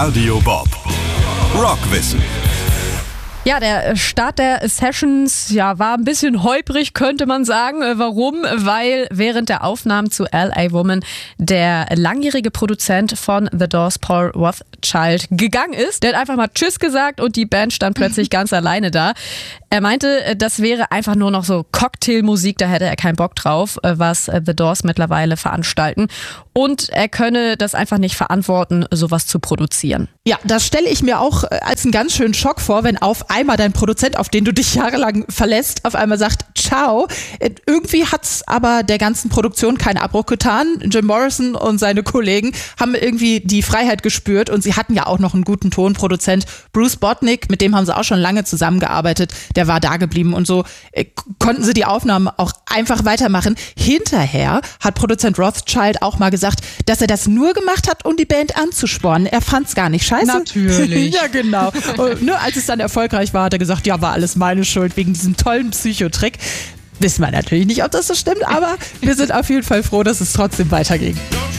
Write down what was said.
Radio Bob. Rockwissen. Ja, der Start der Sessions war ein bisschen holprig, könnte man sagen. Warum? Weil während der Aufnahmen zu L.A. Woman der langjährige Produzent von The Doors, Paul Rothchild, gegangen ist. Der hat einfach mal Tschüss gesagt und die Band stand plötzlich ganz alleine da. Er meinte, das wäre einfach nur noch so Cocktailmusik, da hätte er keinen Bock drauf, was The Doors mittlerweile veranstalten. Und er könne das einfach nicht verantworten, sowas zu produzieren. Ja, das stelle ich mir auch als einen ganz schönen Schock vor, wenn auf einmal dein Produzent, auf den du dich jahrelang verlässt, auf einmal sagt, ciao. Irgendwie hat's aber der ganzen Produktion keinen Abbruch getan. Jim Morrison und seine Kollegen haben irgendwie die Freiheit gespürt und sie hatten ja auch noch einen guten Tonproduzent. Bruce Botnick, mit dem haben sie auch schon lange zusammengearbeitet, der war da geblieben und so konnten sie die Aufnahmen auch einfach weitermachen. Hinterher hat Produzent Rothchild auch mal gesagt, dass er das nur gemacht hat, um die Band anzuspornen. Er fand's gar nicht scheiße. Natürlich. Ja, genau. Und nur als es dann erfolgreich war, hat er gesagt, ja, war alles meine Schuld wegen diesem tollen Psychotrick. Wissen wir natürlich nicht, ob das so stimmt, aber wir sind auf jeden Fall froh, dass es trotzdem weiterging.